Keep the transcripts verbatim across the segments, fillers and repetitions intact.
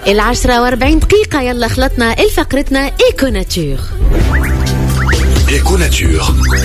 العشرة واربعين دقيقة. يلا خلطنا الفقرتنا إيكو ناتور. إيكو ناتور.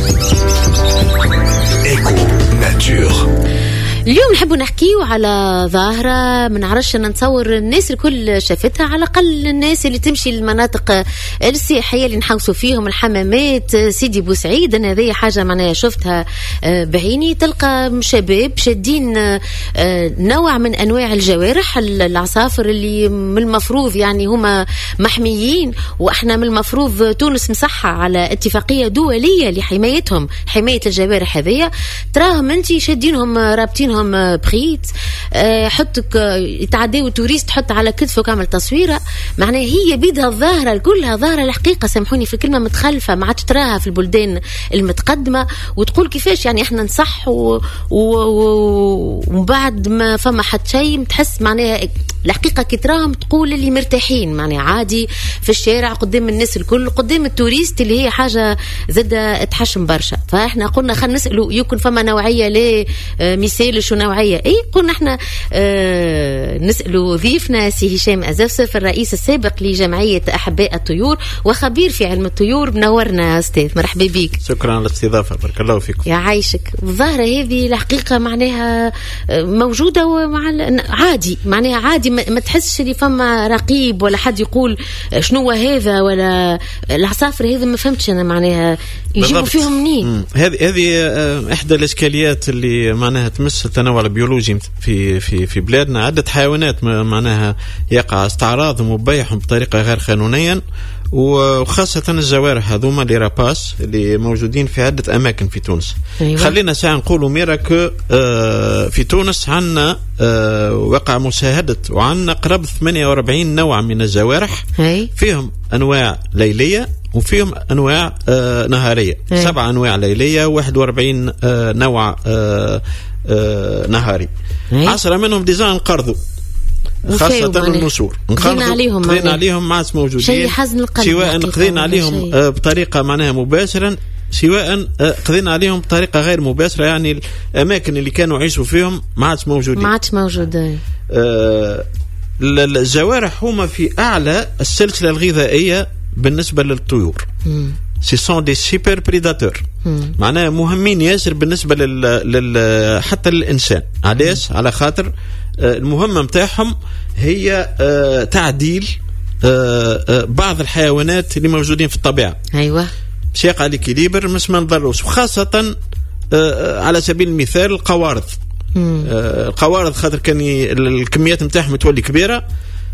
إيكو ناتور. اليوم نحبوا نحكيو على ظاهرة من عرش نتصور الناس الكل شافتها، على الأقل الناس اللي تمشي المناطق السياحية اللي نحوسوا فيهم، الحمامات، سيدي بوسعيد. أنا هذه حاجة معناها شفتها بعيني. تلقى شباب شادين نوع من أنواع الجوارح، العصافر اللي من المفروض يعني هما محميين، وإحنا من المفروض تونس مصحة على اتفاقية دولية لحمايتهم، حماية الجوارح هذه. تراهم أنت شادينهم رابطين بخيت، حطك يتعداو توريست، حط على كتفه كامل تصويره. معناها هي بيدها الظاهره كلها ظاهره الحقيقه، سامحوني في الكلمه، متخلفه، ما عادش تراها في البلدان المتقدمه. وتقول كيفاش يعني احنا نصح وبعد ما فما حد شيء تحس معناها الحقيقه كي تراهم تقول اللي مرتاحين، معناها عادي في الشارع قدام الناس الكل، قدام التوريست اللي هي حاجه زاد تحشم برشا. فاحنا قلنا خلينا نسالوا يكون فما نوعيه لا مثال شو نوعيه ايه. قلنا احنا اه نسالوا ضيفنا سي هشام أزفسف، الرئيس السابق لجمعيه احباء الطيور وخبير في علم الطيور. منورنا استاذ، مرحبا بك. شكرا على الاستضافه، بارك الله فيكم. يا عايشك. الظاهره هذه الحقيقه معناها موجوده ومع عادي، معناها عادي، ما تحسش اللي فما رقيب ولا حد يقول شنو هذا ولا العصافر هذا. ما فهمتش انا معناها يجيبوا فيهم منين. هذه هذه احدى الاشكاليات اللي معناها تمس التنوع البيولوجي في في في بلادنا. عده حيوانات معناها يقع استعراضهم وبيعهم بطريقه غير قانونيه، وخاصة الجوارح هذوما اللي راباس اللي موجودين في عدة أماكن في تونس. أيوة. خلينا ساعة نقولوا ميراكو آه في تونس عنا آه وقع مشاهدة وعنا قرب ثمانية وأربعين نوع من الجوارح. هي. فيهم أنواع ليلية وفيهم أنواع آه نهارية. هي. سبع أنواع ليلية وواحد وأربعين آه نوع آه آه نهاري. هي. عشرة منهم ديجا انقرضوا، خاصة النسور قضينا عليهم قضينا عليهم ما عادش موجودين. شيء حزن القلب، سواء قضينا عليهم بطريقة معناها مباشرة، سواء قضينا عليهم بطريقة غير مباشرة، يعني الأماكن اللي كانوا يعيشوا فيهم ما عادش موجودين ما عادش موجودة. آه الجوارح هما في أعلى السلسلة الغذائية بالنسبة للطيور. مم. سي سون دي سوبر بريداتور، معناها مهمين ياسر بالنسبة لل... لل... حتى للإنسان. علاش؟ على خاطر المهمة متاعهم هي تعديل بعض الحيوانات اللي موجودين في الطبيعة. أيوة. باش يقع ليكيليبر مش ما نضروش، وخاصة على سبيل المثال القوارض. القوارض خاطر كان الكميات متاعهم تولي كبيرة،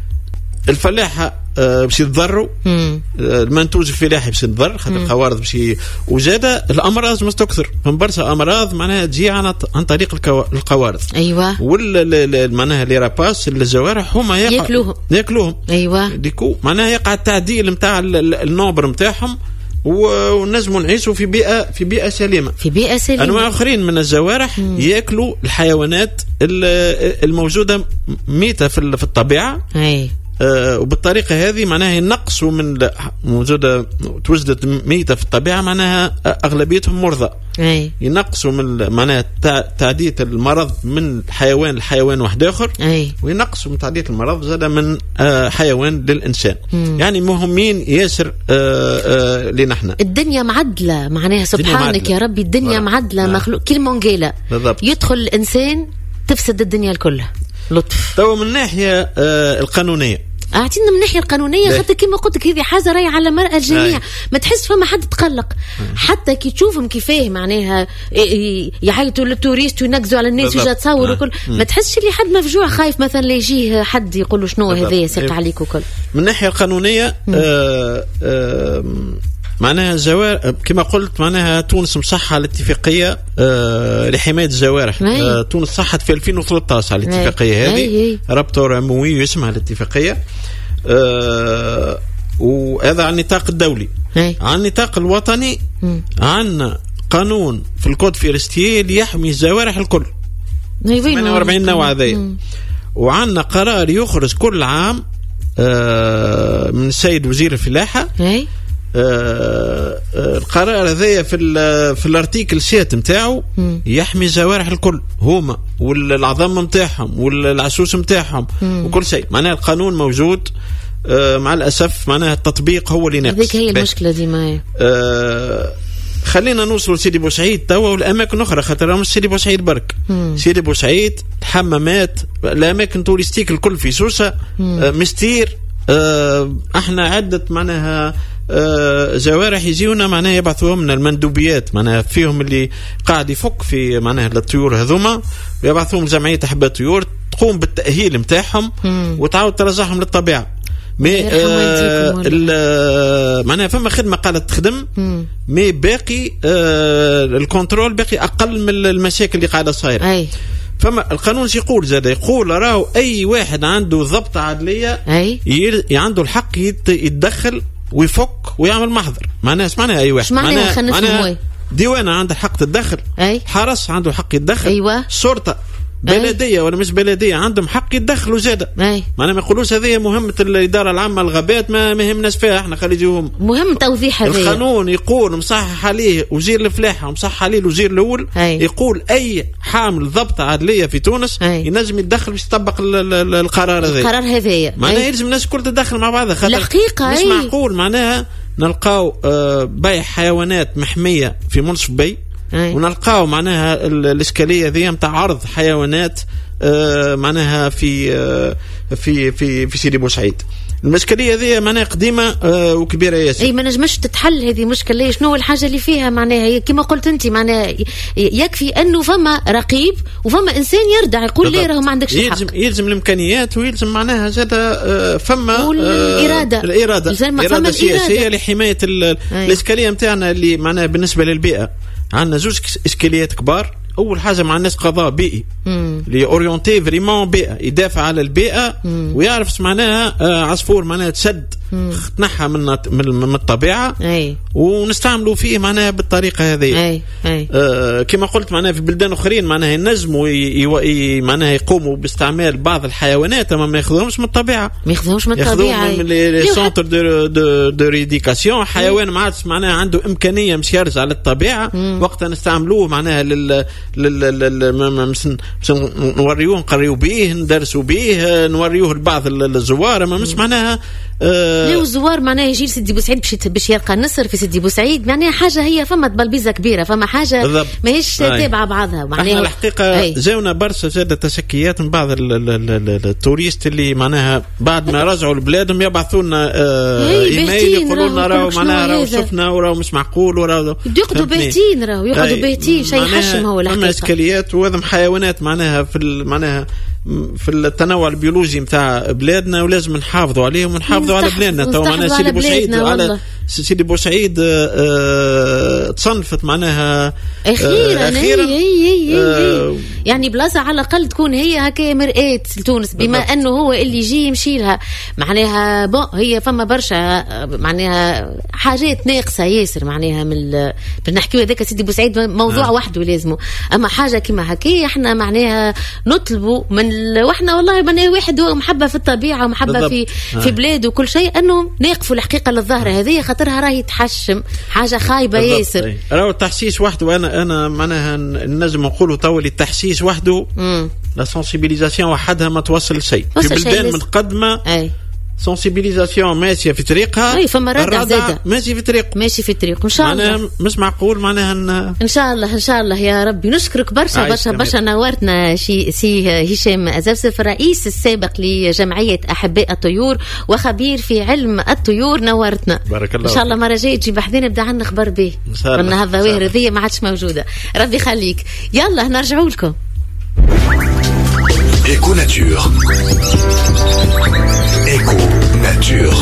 الفلاحة باش يتضروا، المنتوج الفلاحي باش يتضر خاطر القوارض باش وزاده الامراض مش تكثر. من برشا امراض معناها تجي عن عن طريق القوارض. ايوه. ولا معناها لي راباس الجوارح هما ياكلوهم ياكلوهم ايوه. ديكو معناها يقع التعديل نتاع النوبر نتاعهم، ونجموا نعيشوا في بيئه في بيئه سليمه في بيئه سليمه. انواع اخرين من الجوارح مم. ياكلوا الحيوانات الموجوده ميته في الطبيعه. اي. آه وبالطريقة هذه معناها ينقصوا من موجودة توجدت ميتة في الطبيعة، معناها أغلبيتهم مرضى. أي. ينقصوا من معناها تعدية المرض من حيوان لحيوان واحد آخر. أي. وينقصوا من تعدية المرض زاد من آه حيوان للإنسان. مم. يعني مهمين ياسر آه آه لنا احنا. الدنيا معدلة معناها سبحانك يا ربي، الدنيا ورا. معدلة. نعم. مخلوق كلمة قيلة يدخل الإنسان تفسد الدنيا كلها. لطف. تو من الناحية آه القانونية اعطينا من الناحيه القانونيه، خاطر كما قلت لك هذه حاجه راهي على مرأى الجميع. ما تحس فما حد تقلق. حتى كي تشوفهم كيفاه معناها يعيطوا للتوريست وينقزوا على الناس ويجا تصور وكل، ما تحسش اللي حد مفجوع خايف مثلا لا يجيه حد يقول له شنو هذا ساق عليك وكل. من الناحيه القانونيه آه آه معناها الجوارح كما قلت، معناها تونس مصحة على الاتفاقية آه لحماية الجوارح. آه تونس صحت في ألفين وثلاثة عشر على الاتفاقية هذه، رابطة عمومي اسمها الاتفاقية. آه وهذا على النطاق الدولي. هي. على النطاق الوطني عندنا قانون في الكود فيرستيي اللي يحمي الجوارح الكل، ثمانية وأربعين نوع هذايا. وعندنا قرار يخرج كل عام آه من السيد وزير الفلاحة. هي. آه آه القرار هذايا في في الارتيكل سيت نتاعو يحمي الجوارح الكل هما والعظام نتاعهم والعسوس نتاعهم وكل شيء. معناها القانون موجود، آه مع الاسف معناها التطبيق هو اللي ناقص. هذيك هي المشكله ديما. آه خلينا نوصلوا لسيدي بوسعيد توا والاماكن اخرى، خاطر مش سيدي بوسعيد برك. مم. سيدي بوسعيد الحمامات الاماكن توريستيك الكل في سوسه. آه مستير. آه احنا عده معناها آه جوارح يجيونا معناها يبعثوهم من المندوبيات معناها فيهم اللي قاعد يفك في معناها الطيور هذوما ويبعثوهم لجمعيه احباء الطيور تقوم بالتاهيل نتاعهم وتعاود ترجعهم للطبيعه. مي آه معناها فما خدمه قالت تخدم مي باقي آه الكنترول باقي اقل من المشاكل اللي قاعده صايره. فما القانون شي يقول زاد يقول راهو اي واحد عنده ضبطه عدليه ي... عنده الحق يت... يتدخل ويفك ويعمل محضر. معناها اسمعنا اي واحد معناها معناها ديوانه عنده حق تتدخل، أي. حرس عنده حق يتدخل، أيوة. شرطه بلديه ولا مش بلديه عندهم حق يتدخلوا زاده. معناها ما يقولوش هذه مهمه الاداره العامه الغابات ما يهمناش فيها احنا خلي يجيهم. مهم توضيح هذا القانون يقول مصحح عليه وزير الفلاحه ومصحح عليه الوزير الاول. أي. يقول اي حامل ضبط عدليه في تونس أي. ينجم يتدخل باش يطبق القرار هذا. القرار هذايا معناها يلزم الناس الكل تتدخل مع بعضها خاطر الحقيقه مش أي. معقول معناها نلقاو آه بيع حيوانات محميه في منصف بي أي. ونلقاو معناها الإشكالية ذي متاع عرض حيوانات آه معناها في آه في في في سيدي بوسعيد. المشكلة ذي معناها قديمة آه وكبيرة ياسر. أي ما نجمش تتحل هذه مشكلة. شنو الحاجة اللي فيها معناها كما قلت أنت معناها يكفي أنه فما رقيب وفما إنسان يردع يقول ليه راهو ما عندكش حق. يلزم يلزم الإمكانيات ويلزم معناها زاد آه فما آه والإرادة الإرادة الإرادة السياسية لحماية الإشكالية متاعنا اللي معناها بالنسبة للبيئة. عندنا زوج إشكاليات كبار. أول حاجة مع الناس قضاء بيئي اللي أورينتي فريمون بيئة يدافع على البيئة مم. ويعرف معناها عصفور معناها تسد تنحى من من الطبيعة أي. ونستعملوا فيه معناها بالطريقة هذه. أي. أي. آه كما قلت معناها في بلدان أخرين معناها ينجموا معناها يقوموا باستعمال بعض الحيوانات أما ما يأخذوهمش من الطبيعة. ما يأخذوهمش من الطبيعة. يأخذوهم من لي سونتر دو دو دو ريديكاسيون. حيوان ما عادش معناها عنده إمكانية مش يرجع للطبيعة وقتها نستعملوه معناها لل لل نوريوه نقريو بيه ندرسوا بيه نوريوه لبعض الزوار ما مش معناها آه ليه الزوار معناها يجي سيدي بوسعيد باش باش يلقى النصر في سيدي بوسعيد معناها حاجه هي فما بلبيزه كبيره فما حاجه ماهيش تابعه بعضها معناها الحقيقه جاونا برشا زاد تشكيات من بعض التوريست اللي معناها بعد ما رجعوا لبلادهم يبعثوا لنا آه ايميل يقولوا لنا راهو معناها راهو شفنا وراهو مش معقول وراهو يقعدوا باهتين راهو يقعدوا باهتين شيء يحشم هو الحقيقه. فما اشكاليات وهذم حيوانات معناها في معناها في التنوع البيولوجي نتاع بلادنا ولازم نحافظوا عليهم ونحافظوا على بلادنا. تو معناها سيدي بوسعيد على سيدي بوسعيد آه تصنفت معناها اخيرا, أخيراً هي هي هي آه يعني بلاصه على الاقل تكون هي هكا مرآة لتونس بما بالضبط. انه هو اللي يجي يمشي لها معناها بون هي فما برشا معناها حاجات ناقصه ياسر معناها من بنحكيو هذاك سيدي بوسعيد موضوع آه. وحده لازمه. اما حاجه كما هكا احنا معناها نطلبوا من واحنا والله معناها واحد هو محبه في الطبيعه ومحبه بالضبط. في آه. في بلاده وكل شيء انه ناقفوا الحقيقه للظاهره هذه خاطرها راهي تحشم حاجه خايبه ياسر. راهو التحسيس وحده انا انا معناها نجم نقولوا تو التحسيس وحده لا سنسيبيليزاسيون وحدها ما توصل شيء في بلدان متقدمه. أي. سنسيبيليزاسيون ماشيه في طريقها. اي فما ردع زاده ماشي في طريق ماشي في طريق ان شاء الله معناها مش معقول معناها ان ان شاء الله ان شاء الله يا ربي. نشكرك برشا برشا برشا نورتنا شي سي هشام أزفزف الرئيس السابق لجمعيه احباء الطيور وخبير في علم الطيور. نورتنا بارك الله. ان شاء الله مره جايه تجيب حدنا نبدا عندنا خبر به قلنا الظواهر هذه ما عادش موجوده. ربي يخليك. يلا نرجعوا لكم Éco Nature. Éco Nature.